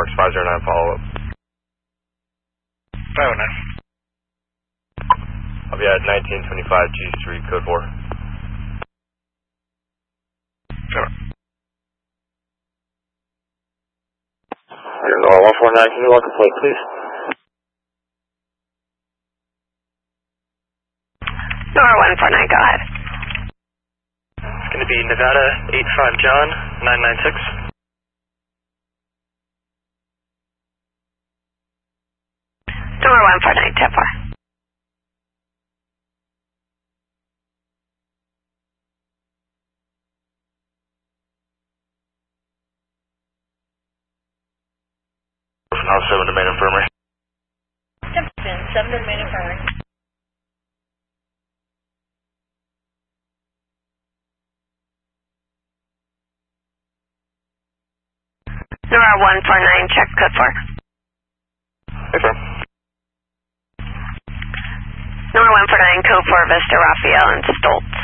Marks 509 follow-up. 509. I'll be at 1925 G Street, code 4. Sure. Nora 149, can you lock the plate, please? Nora 149, go ahead. It's going to be Nevada 85 John 996. Nora 149, 10-4. House 7 to main infirmary. 7 to main infirmary. Nora 149, check code 4. Affirm. Nora 149, code 4, Vista, Raphael, and Stoltz.